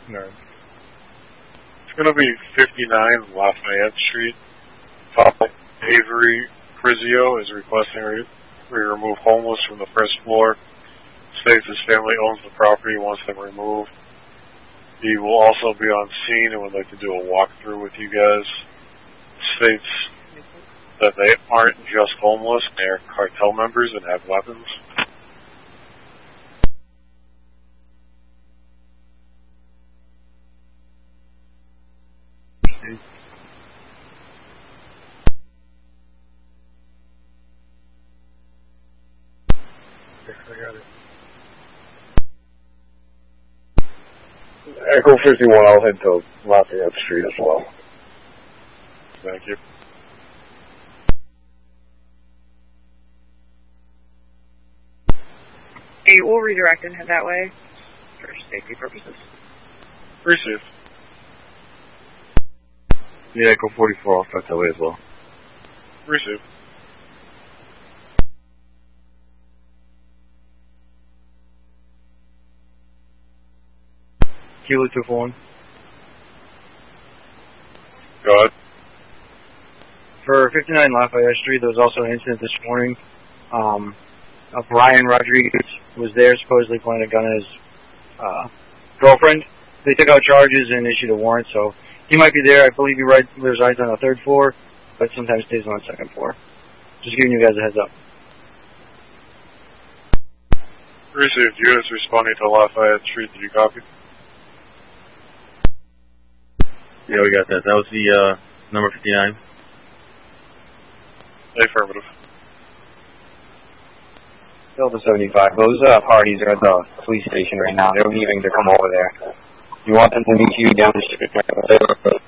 No. It's going to be 59 Lafayette Street. Avery Crizio is requesting we remove homeless from the first floor. States his family owns the property, wants them removed. He will also be on scene and would like to do a walkthrough with you guys. States that they aren't just homeless, they are cartel members and have weapons. Yes, I got it. Echo 51, I'll head to Lafayette Street as well. Thank you. Hey, we'll redirect and head that way for safety purposes. Receive. Yeah, Echo 44, I'll start that way as well. Receive. Kilo 241. Go ahead. For 59 Lafayette Street, there was also an incident this morning. Brian Rodriguez was there, supposedly pointing a gun at his girlfriend. They took out charges and issued a warrant, so he might be there. I believe he resides on the 3rd floor, but sometimes stays on the 2nd floor. Just giving you guys a heads up. Received. Units responding to Lafayette Street. Did you copy? Yeah, we got that. That was the number 59. Affirmative. Delta 75. Those parties are at the police station right now. They're leaving to come over there. You want them to meet you down the street?